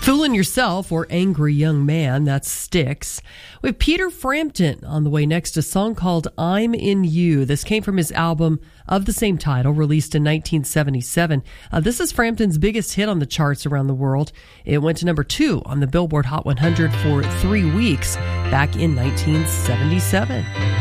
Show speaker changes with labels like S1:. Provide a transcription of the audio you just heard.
S1: Fooling Yourself or Angry Young Man, that's Styx. We have Peter Frampton on the way next, a song called I'm in You. This came from his album of the same title, released in 1977. This is Frampton's biggest hit on the charts around the world. It went to number 2 on the Billboard Hot 100 for 3 weeks back in 1977.